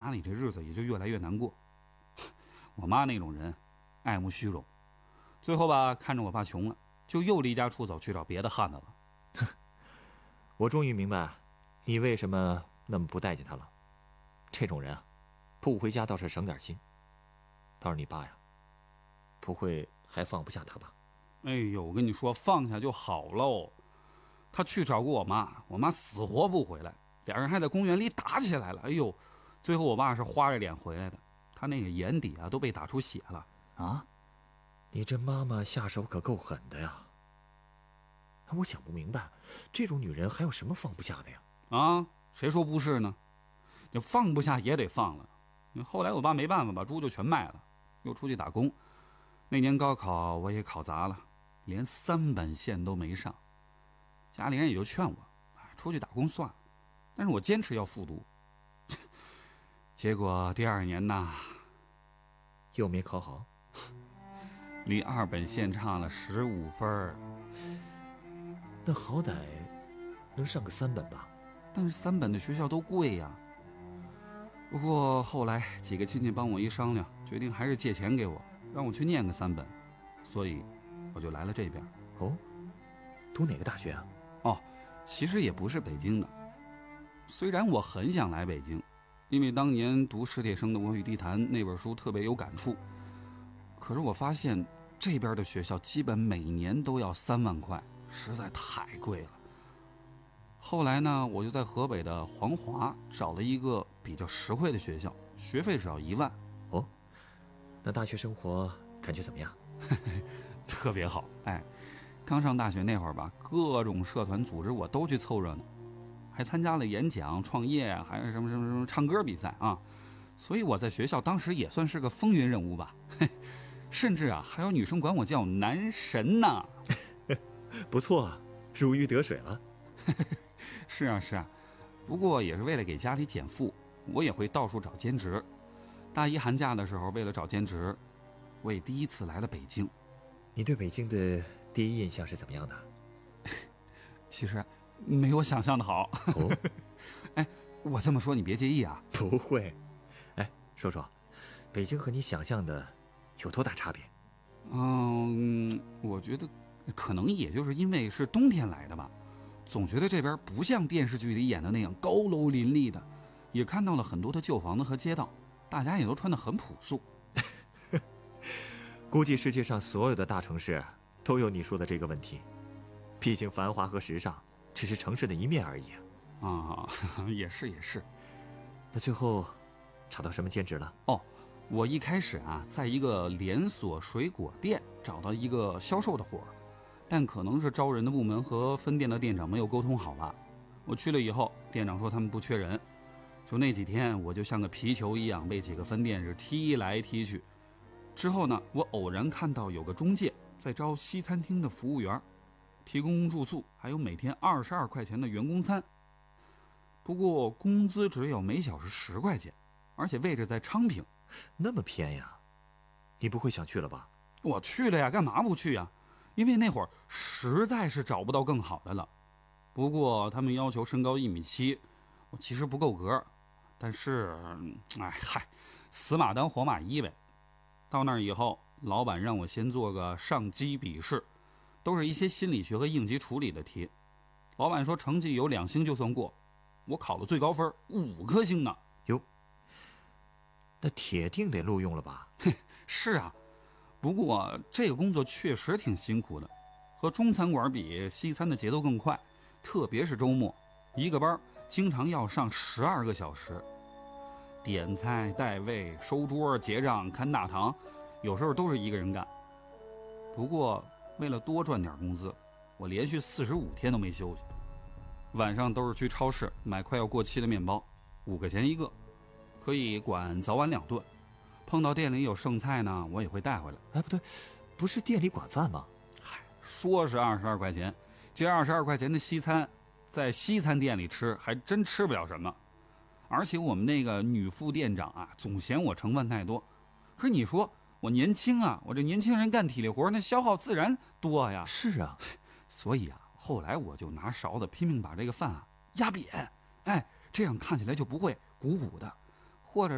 家里这日子也就越来越难过。我妈那种人，爱慕虚荣，最后吧，看着我爸穷了，就又离家出走去找别的汉子了。 我终于明白，你为什么那么不待见他了。这种人啊，不回家倒是省点心。倒是你爸呀，不会还放不下他吧？ 哎呦，我跟你说，放下就好喽。他去找过我妈死活不回来，俩人还在公园里打起来了。哎呦，最后我爸是花着脸回来的，他那个眼底啊都被打出血了。 啊，你这妈妈下手可够狠的呀！我想不明白，这种女人还有什么放不下的呀？ 啊，谁说不是呢？你放不下也得放了。后来我爸没办法，把猪就全卖了，又出去打工。那年高考我也考砸了，连3本线都没上。家里人也就劝我，出去打工算了。但是我坚持要复读。结果第2年呐， 又没考好， 离2本线差了15分。 那好歹能上个3本吧？ 但是3本的学校都贵呀。不过后来几个亲戚帮我一商量，决定还是借钱给我，让我去念个3本，所以我就来了这边。 哦，读哪个大学啊？ 哦，其实也不是北京的。虽然我很想来北京，因为当年读史铁生的《我与地坛》那本书特别有感触，可是我发现这边的学校基本每年都要3万块，实在太贵了。后来呢，我就在河北的黄华找了一个比较实惠的学校，学费只要1万。 哦，那大学生活感觉怎么样？ 特别好。哎，刚上大学那会儿吧，各种社团组织我都去凑热闹，还参加了演讲、创业，还有什么唱歌比赛啊。所以我在学校当时也算是个风云人物吧。甚至啊，还有女生管我叫男神呢。 不错啊，如鱼得水了。 是啊是啊，不过也是为了给家里减负，我也会到处找兼职。大1寒假的时候，为了找兼职，我也第一次来了北京。 你对北京的第一印象是怎么样的？ 其实没我想象的好。 哦， 哎，我这么说你别介意啊。 不会。哎，说说，北京和你想象的有多大差别？ 我觉得可能也就是因为是冬天来的吧，总觉得这边不像电视剧里演的那样高楼林立的，也看到了很多的旧房子和街道，大家也都穿得很朴素。 估计世界上所有的大城市都有你说的这个问题，毕竟繁华和时尚只是城市的一面而已啊。也是也是。 那最后找到什么兼职了？ 哦，我一开始啊，在一个连锁水果店找到一个销售的活儿，但可能是招人的部门和分店的店长没有沟通好吧。我去了以后，店长说他们不缺人，就那几天我就像个皮球一样被几个分店是踢来踢去。之后呢，我偶然看到有个中介在招西餐厅的服务员，提供住宿，还有每天22块钱的员工餐。不过工资只有每小时10块钱，而且位置在昌平。 那么偏呀？你不会想去了吧？ 我去了呀，干嘛不去呀？因为那会儿实在是找不到更好的了。不过他们要求身高1.7米，我其实不够格，但是死马当活马医呗。到那儿以后，老板让我先做个上机笔试，都是一些心理学和应急处理的题。老板说成绩有2星就算过，我考了最高分5颗星呢。 哟，那铁定得录用了吧？ 是啊，不过这个工作确实挺辛苦的，和中餐馆比，西餐的节奏更快，特别是周末，一个班经常要上12个小时。点菜、带位、收桌、结账、看大堂，有时候都是一个人干。不过为了多赚点工资，我连续45天都没休息。晚上都是去超市买快要过期的面包，5块钱一个，可以管早晚2顿。碰到店里有剩菜呢，我也会带回来。 哎，不对，不是店里管饭吗？ 说是22块钱，这22块钱的西餐，在西餐店里吃还真吃不了什么。而且我们那个女副店长啊，总嫌我成分太多。可是你说我年轻啊，我这年轻人干体力活那消耗自然多呀。 是啊， 所以啊，后来我就拿勺子拼命把这个饭啊压扁，哎，这样看起来就不会鼓鼓的。或者